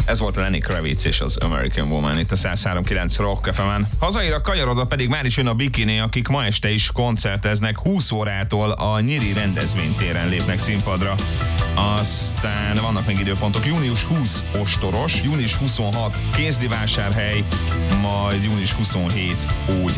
Ez volt a Lenny Kravitz és az American Woman itt a 103.9 Rock FM-en. Hazaira kanyarodva pedig már is jön a Bikini, akik ma este is koncerteznek, 20 órától a Nyíri rendezvénytéren lépnek színpadra. Aztán vannak még időpontok, június 20 Ostoros, június 26 Kézdivásárhely, majd június 27 Ógy.